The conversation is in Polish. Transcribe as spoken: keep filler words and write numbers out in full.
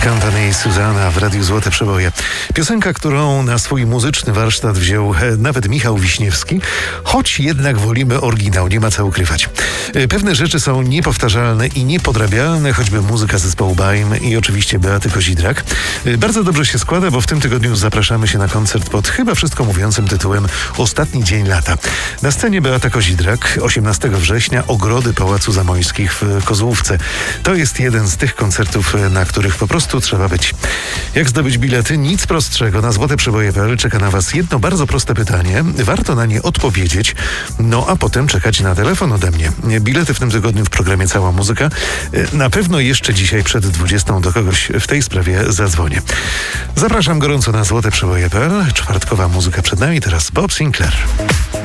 Company i Susanna w Radiu Złote Przeboje. Piosenka, którą na swój muzyczny warsztat wziął nawet Michał Wiśniewski, choć jednak wolimy oryginał, nie ma co ukrywać. Pewne rzeczy są niepowtarzalne i niepodrabialne, choćby muzyka zespołu Baim i oczywiście Beaty Kozidrak. Bardzo dobrze się składa, bo w tym tygodniu zapraszamy się na koncert pod chyba wszystko mówiącym tytułem Ostatni dzień lata. Na scenie Beata Kozidrak, osiemnastego września, Ogrody Pałacu Zamojskich w Kozłówce. To jest jeden z tych koncertów, na których po prostu trzeba być. Jak zdobyć bilety? Nic prostszego. Na złote przeboje kropka p l czeka na Was jedno bardzo proste pytanie. Warto na nie odpowiedzieć, no a potem czekać na telefon ode mnie. Bilety w tym tygodniu w programie Cała Muzyka. Na pewno jeszcze dzisiaj przed dwudziestą do kogoś w tej sprawie zadzwonię. Zapraszam gorąco na złote przeboje kropka p l. Czwartkowa muzyka przed nami, teraz Bob Sinclair.